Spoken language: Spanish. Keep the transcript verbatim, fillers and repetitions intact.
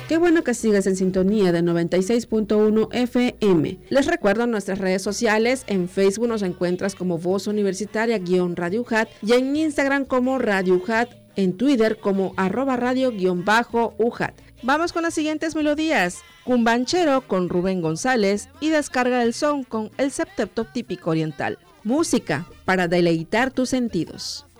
Qué bueno que sigas en sintonía de noventa y seis punto uno F M. Les recuerdo nuestras redes sociales. En Facebook nos encuentras como Voz Universitaria-Radio U J A T y en Instagram como Radio U J A T, en Twitter como arroba radio-U J A T. Vamos con las siguientes melodías. Cumbanchero con Rubén González y Descarga del Son con el septeto típico oriental. Música para deleitar tus sentidos.